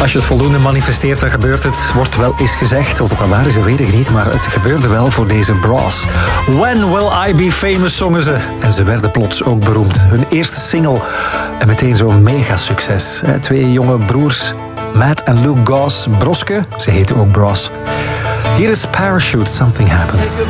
Als je het voldoende manifesteert, dan gebeurt het. Wordt wel eens gezegd. Of het dan waar is, dat weet ik niet. Maar het gebeurde wel voor deze Bros. When Will I Be Famous zongen ze. En ze werden plots ook beroemd. Hun eerste single en meteen zo'n mega succes. 2 jonge broers, Matt en Luke Goss Broske. Ze heten ook Bros. Hier is Parachute, Something Happens.